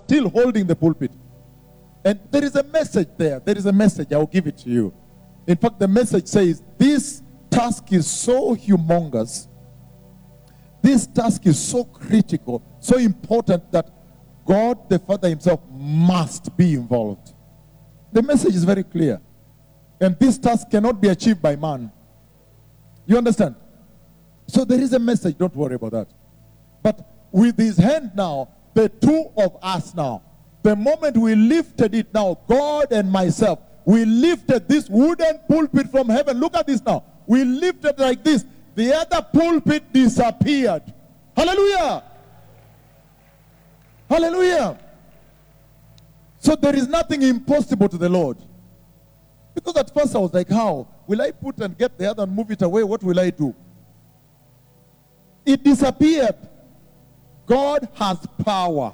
still holding the pulpit. And there is a message there. There is a message. I will give it to you. In fact, the message says, this task is so humongous. This task is so critical, so important that God the Father himself must be involved. The message is very clear. And this task cannot be achieved by man. You understand? So there is a message. Don't worry about that. But with his hand now, the two of us now, the moment we lifted it now, God and myself, we lifted this wooden pulpit from heaven. Look at this now. We lifted like this. The other pulpit disappeared. Hallelujah. Hallelujah. So there is nothing impossible to the Lord. Because at first I was like, how? Will I put and get the other and move it away? What will I do? It disappeared. God has power.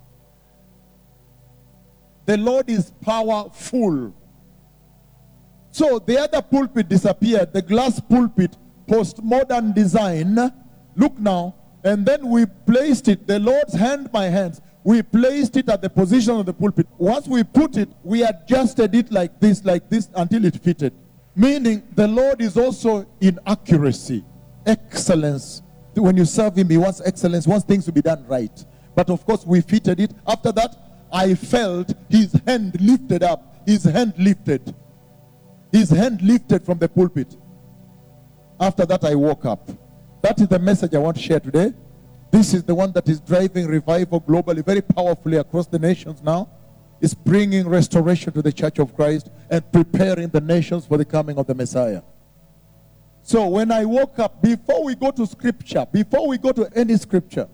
The Lord is powerful. So the other pulpit disappeared. The glass pulpit, postmodern design. Look now. And then we placed it, the Lord's hand, my hands. We placed it at the position of the pulpit. Once we put it, we adjusted it like this, until it fitted. Meaning the Lord is also in accuracy, excellence. When you serve him, he wants excellence, he wants things to be done right. But of course, we fitted it. After that, I felt his hand lifted up. His hand lifted. His hand lifted from the pulpit. After that, I woke up. That is the message I want to share today. This is the one that is driving revival globally, very powerfully across the nations now. It's bringing restoration to the Church of Christ and preparing the nations for the coming of the Messiah. So when I woke up, before we go to scripture, before we go to any scripture,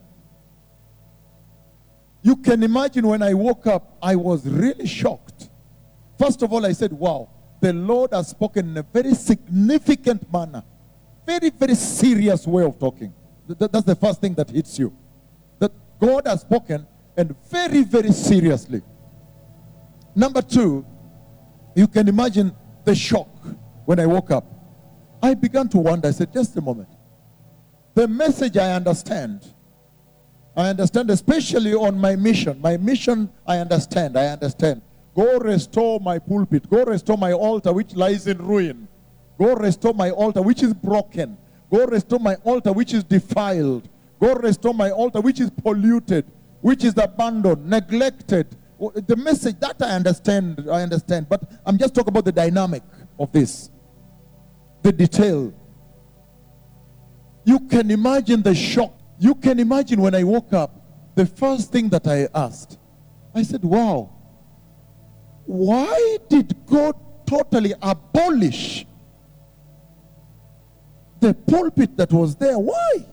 you can imagine when I woke up, I was really shocked. First of all, I said, wow, the Lord has spoken in a very significant manner. Very, very serious way of talking. That's the first thing that hits you. That God has spoken, and very, very seriously. Number two, you can imagine the shock when I woke up. I began to wonder. I said, just a moment. The message I understand especially on my mission. My mission, I understand. Go restore my pulpit. Go restore my altar which lies in ruin. Go restore my altar which is broken. Go restore my altar which is defiled. Go restore my altar which is polluted, which is abandoned, neglected. The message that I understand. But I'm just talking about the dynamic of this. The detail. You can imagine the shock. You can imagine when I woke up, the first thing that I asked, I said, wow, why did God totally abolish the pulpit that was there? Why?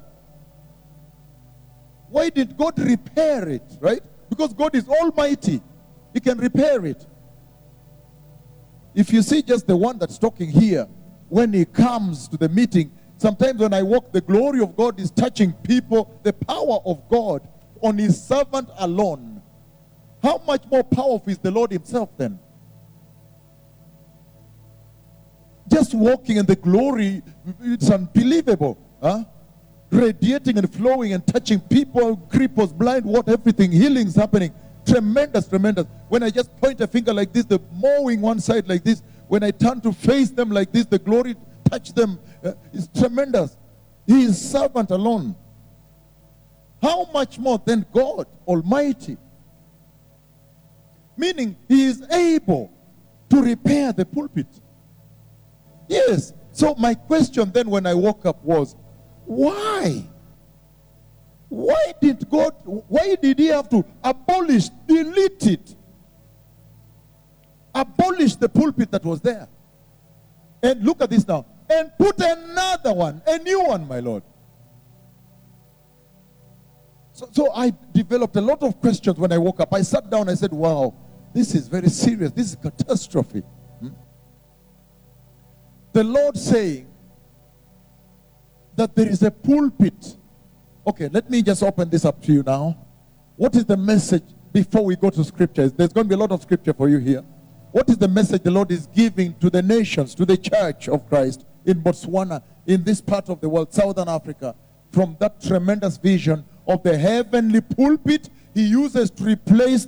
Why did God repair it, right? Because God is almighty. He can repair it. If you see just the one that's talking here, when he comes to the meeting, sometimes when I walk, the glory of God is touching people, the power of God on his servant alone. How much more powerful is the Lord himself then? Just walking in the glory, it's unbelievable. Huh? Radiating and flowing and touching people, cripples, blind, everything, healings happening. Tremendous, tremendous. When I just point a finger like this, the mowing one side like this, when I turn to face them like this, the glory touch them. It's tremendous. He is servant alone. How much more than God Almighty? Meaning, he is able to repair the pulpit. Yes. So my question then when I woke up was, why? Why did he have to abolish, delete it? Abolish the pulpit that was there. And look at this now. And put another one, a new one, my Lord. So I developed a lot of questions when I woke up. I sat down, I said, wow, this is very serious. This is catastrophe. The Lord saying that there is a pulpit. Okay, let me just open this up to you now. What is the message before we go to scriptures? There's going to be a lot of scripture for you here. What is the message the Lord is giving to the nations, to the Church of Christ in Botswana, in this part of the world, Southern Africa, from that tremendous vision of the heavenly pulpit he uses to replace